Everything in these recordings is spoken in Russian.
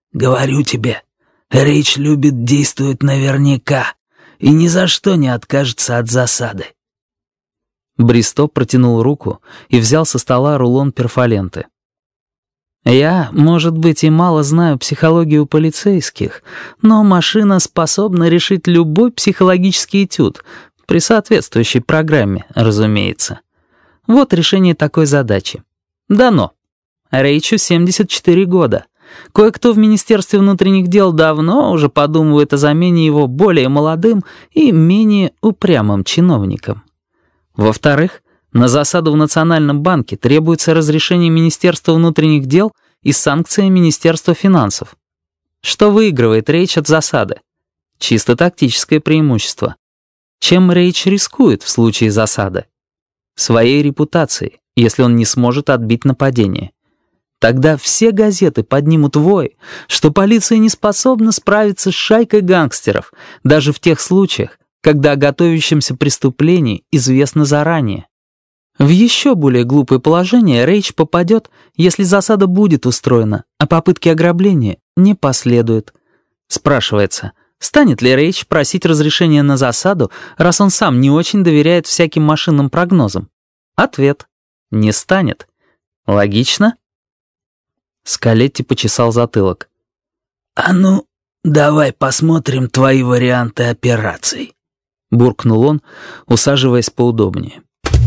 Говорю тебе, Рейч любит действовать наверняка и ни за что не откажется от засады». Бристо протянул руку и взял со стола рулон перфоленты. «Я, может быть, и мало знаю психологию полицейских, но машина способна решить любой психологический этюд, при соответствующей программе, разумеется. Вот решение такой задачи. Дано. Рейчу 74 года. Кое-кто в Министерстве внутренних дел давно уже подумывает о замене его более молодым и менее упрямым чиновником. Во-вторых, на засаду в Национальном банке требуется разрешение Министерства внутренних дел и санкция Министерства финансов. Что выигрывает Рейч от засады? Чисто тактическое преимущество. Чем Рейч рискует в случае засады? Своей репутацией, если он не сможет отбить нападение. Тогда все газеты поднимут вой, что полиция не способна справиться с шайкой гангстеров, даже в тех случаях, когда о готовящемся преступлении известно заранее. В еще более глупое положение Рейч попадет, если засада будет устроена, а попытки ограбления не последует. Спрашивается, станет ли Рейч просить разрешения на засаду, раз он сам не очень доверяет всяким машинным прогнозам? Ответ — не станет. Логично? Скалетти почесал затылок. «А ну, давай посмотрим твои варианты операций», — буркнул он, усаживаясь поудобнее.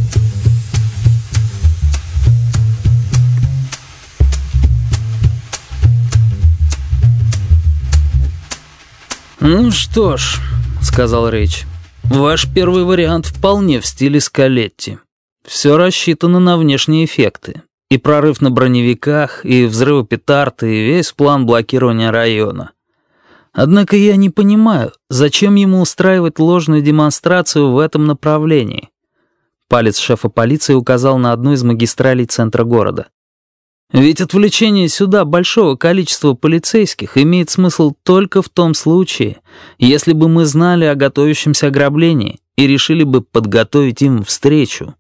«Ну что ж», — сказал Рейч, — «ваш первый вариант вполне в стиле Скалетти. Все рассчитано на внешние эффекты. И прорыв на броневиках, и взрывы петард, и весь план блокирования района. Однако я не понимаю, зачем ему устраивать ложную демонстрацию в этом направлении». Палец шефа полиции указал на одну из магистралей центра города. «Ведь отвлечение сюда большого количества полицейских имеет смысл только в том случае, если бы мы знали о готовящемся ограблении и решили бы подготовить им встречу».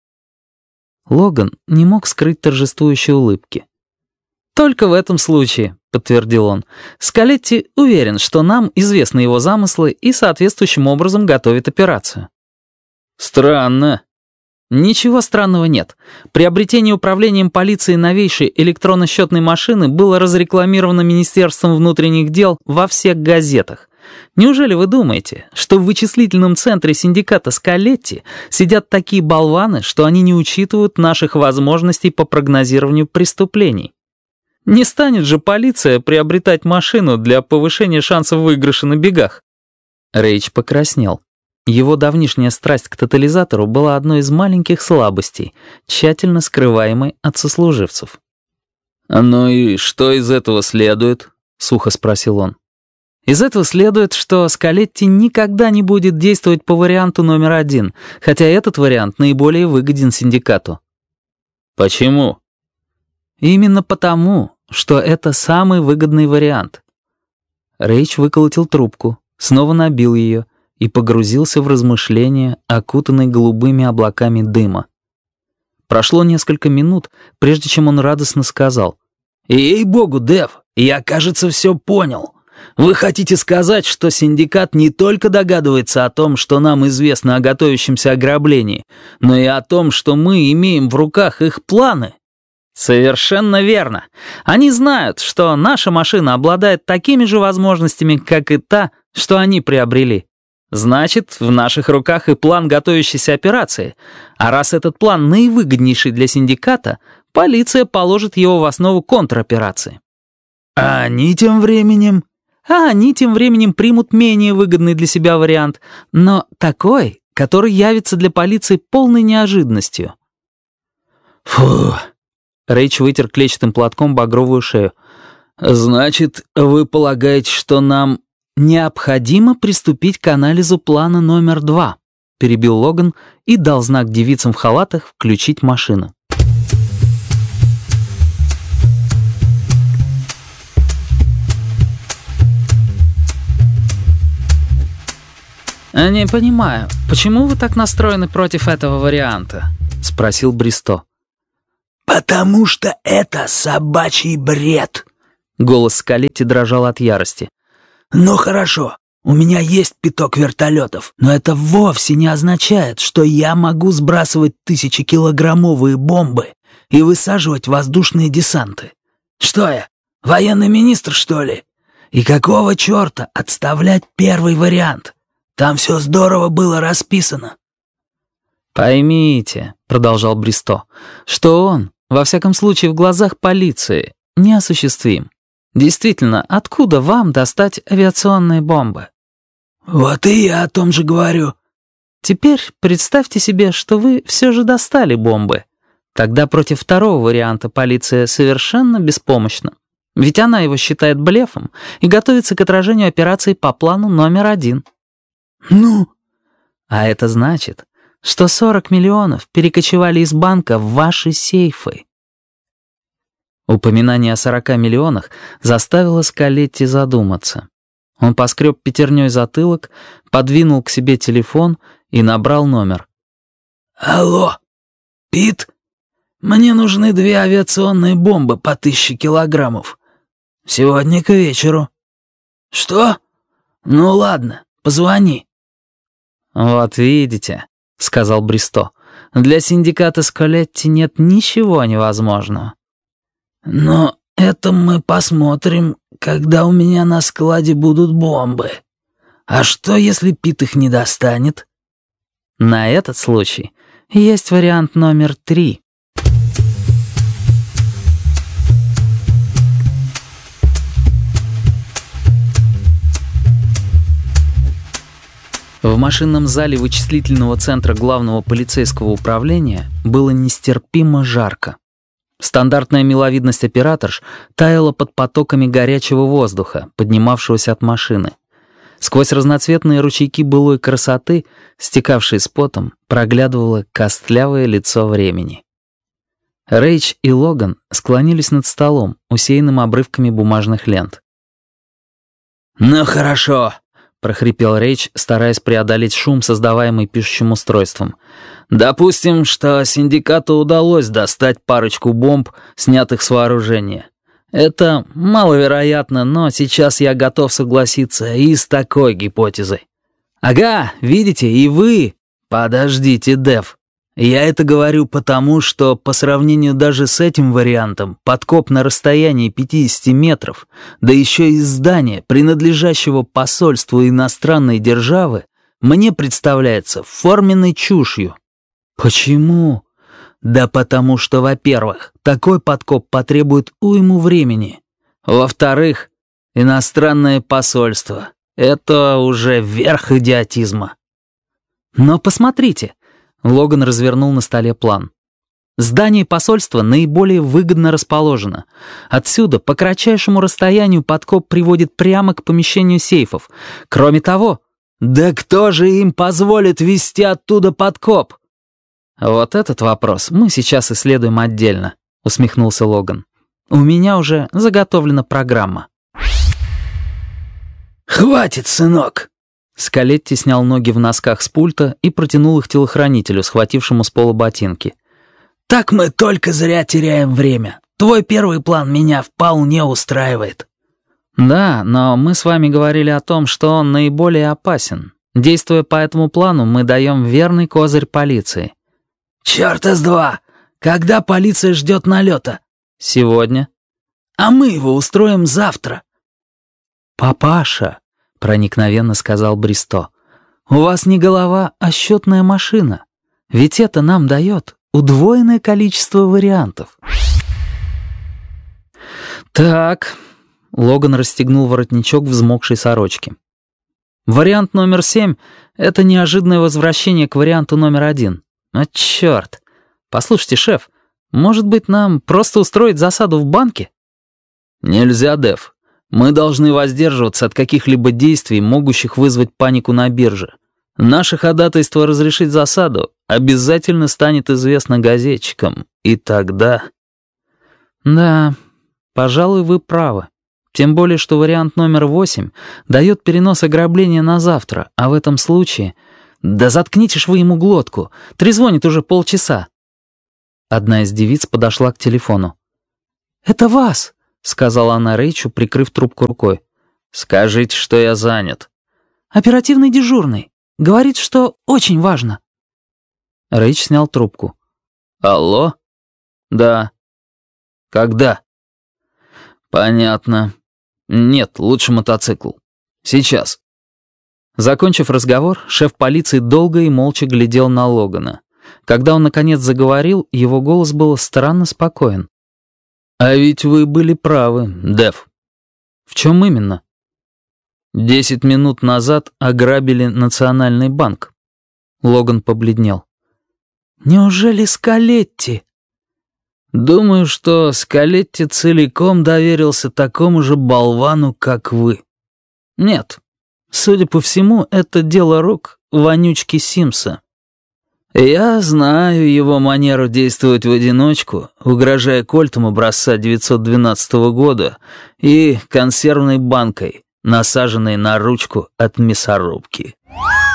Логан не мог скрыть торжествующей улыбки. «Только в этом случае», — подтвердил он, — «Скалетти уверен, что нам известны его замыслы и соответствующим образом готовит операцию». «Странно». Ничего странного нет. Приобретение управлением полиции новейшей электронно-счетной машины было разрекламировано Министерством внутренних дел во всех газетах. Неужели вы думаете, что в вычислительном центре синдиката Скалетти сидят такие болваны, что они не учитывают наших возможностей по прогнозированию преступлений? Не станет же полиция приобретать машину для повышения шансов выигрыша на бегах? Рейч покраснел. Его давнишняя страсть к тотализатору была одной из маленьких слабостей, тщательно скрываемой от сослуживцев. «Ну и что из этого следует?» — сухо спросил он. «Из этого следует, что Скалетти никогда не будет действовать по варианту номер 1, хотя этот вариант наиболее выгоден синдикату». «Почему?» «Именно потому, что это самый выгодный вариант». Рейч выколотил трубку, снова набил ее и погрузился в размышления, окутанные голубыми облаками дыма. Прошло несколько минут, прежде чем он радостно сказал: «Ей-богу, Дэв, я, кажется, все понял. Вы хотите сказать, что синдикат не только догадывается о том, что нам известно о готовящемся ограблении, но и о том, что мы имеем в руках их планы?» «Совершенно верно. Они знают, что наша машина обладает такими же возможностями, как и та, что они приобрели. Значит, в наших руках и план готовящейся операции. А раз этот план наивыгоднейший для синдиката, полиция положит его в основу контроперации». «А они тем временем...» А они тем временем примут менее выгодный для себя вариант, но такой, который явится для полиции полной неожиданностью». «Фу...» Рейч вытер клетчатым платком багровую шею. «Значит, вы полагаете, что нам...» «Необходимо приступить к анализу плана номер 2», — перебил Логан и дал знак девицам в халатах включить машину. «Не понимаю, почему вы так настроены против этого варианта?» — спросил Бристо. «Потому что это собачий бред», — Голос Скалетти дрожал от ярости. «Ну хорошо, у меня есть пяток вертолетов, но это вовсе не означает, что я могу сбрасывать 1000-килограммовые бомбы и высаживать воздушные десанты. Что я, военный министр, что ли? И какого черта отставлять первый вариант? Там все здорово было расписано». «Поймите», — продолжал Бристо, «что он, во всяком случае в глазах полиции, неосуществим. Действительно, откуда вам достать авиационные бомбы?» «Вот и я о том же говорю». «Теперь представьте себе, что вы все же достали бомбы. Тогда против второго варианта полиция совершенно беспомощна. Ведь она его считает блефом и готовится к отражению операции по плану номер 1. «Ну?» А это значит, что 40 миллионов перекочевали из банка в ваши сейфы». Упоминание о 40 миллионах заставило Скалетти задуматься. Он поскреб пятерней затылок, подвинул к себе телефон и набрал номер. «Алло, Пит? Мне нужны 2 авиационные бомбы по 1000 килограммов. Сегодня к вечеру». «Что? Ну ладно, позвони». «Вот видите», — сказал Бристо, «для синдиката Скалетти нет ничего невозможного». «Но это мы посмотрим, когда у меня на складе будут бомбы. А что, если Пит их не достанет?» На этот случай есть вариант номер 3. В машинном зале вычислительного центра главного полицейского управления было нестерпимо жарко. Стандартная миловидность операторш таяла под потоками горячего воздуха, поднимавшегося от машины. Сквозь разноцветные ручейки былой красоты, стекавшие с потом, проглядывало костлявое лицо времени. Рэйч и Логан склонились над столом, усеянным обрывками бумажных лент. «Ну хорошо», — прохрипел Рэйч, стараясь преодолеть шум, создаваемый пишущим устройством. «Допустим, что синдикату удалось достать парочку бомб, снятых с вооружения. Это маловероятно, но сейчас я готов согласиться и с такой гипотезой. Ага, видите, и вы... Подождите, Дэв. Я это говорю потому, что по сравнению даже с этим вариантом, подкоп на расстоянии 50 метров, да еще из здания, принадлежащего посольству иностранной державы, мне представляется форменной чушью. Почему? Да потому что, во-первых, такой подкоп потребует уйму времени. Во-вторых, иностранное посольство — это уже верх идиотизма. Но посмотрите, Логан развернул на столе план. Здание посольства наиболее выгодно расположено. Отсюда по кратчайшему расстоянию подкоп приводит прямо к помещению сейфов. Кроме того... Да кто же им позволит вести оттуда подкоп? Вот этот вопрос мы сейчас исследуем отдельно, усмехнулся Логан. У меня уже заготовлена программа. «Хватит, сынок!» Скалетти снял ноги в носках с пульта и протянул их телохранителю, схватившему с пола ботинки. «Так мы только зря теряем время. Твой первый план меня вполне устраивает». «Да, но мы с вами говорили о том, что он наиболее опасен. Действуя по этому плану, мы даем верный козырь полиции». «Чёрта с два! Когда полиция ждет налета?» «Сегодня». «А мы его устроим завтра». «Папаша», — проникновенно сказал Бристо, — «у вас не голова, а счетная машина. Ведь это нам дает удвоенное количество вариантов». «Так...» Логан расстегнул воротничок взмокшей сорочки. «Вариант номер 7 — это неожиданное возвращение к варианту номер 1. А черт! Послушайте, шеф, может быть, нам просто устроить засаду в банке?» «Нельзя, Дэв. Мы должны воздерживаться от каких-либо действий, могущих вызвать панику на бирже. Наше ходатайство разрешить засаду обязательно станет известно газетчикам, и тогда...» «Да, пожалуй, вы правы. Тем более, что вариант номер 8 дает перенос ограбления на завтра, а в этом случае... Да заткните ж вы ему глотку, трезвонит уже полчаса». Одна из девиц подошла к телефону. «Это вас! — сказала она Рэйчу, прикрыв трубку рукой. «Скажите, что я занят». «Оперативный дежурный. Говорит, что очень важно». Рэйч снял трубку. «Алло? Да. Когда?» «Понятно. Нет, лучше мотоцикл. Сейчас». Закончив разговор, шеф полиции долго и молча глядел на Логана. Когда он наконец заговорил, его голос был странно спокоен. «А ведь вы были правы, Дэв». «В чем именно?» 10 минут назад ограбили Национальный банк». Логан побледнел. «Неужели Скалетти?» «Думаю, что Скалетти целиком доверился такому же болвану, как вы». «Нет. Судя по всему, это дело рук вонючки Симса». «Я знаю его манеру действовать в одиночку, угрожая кольтом образца 912 года и консервной банкой, насаженной на ручку от мясорубки».